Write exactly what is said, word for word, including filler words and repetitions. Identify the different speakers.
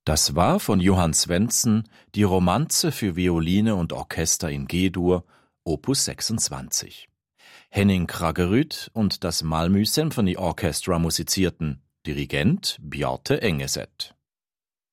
Speaker 1: Das war von Johann Svensen die Romanze für Violine und Orchester in G-Dur, Opus sechsundzwanzig. Henning Kraggerud und das Malmö Symphony Orchestra musizierten, Dirigent Bjarte Engeset.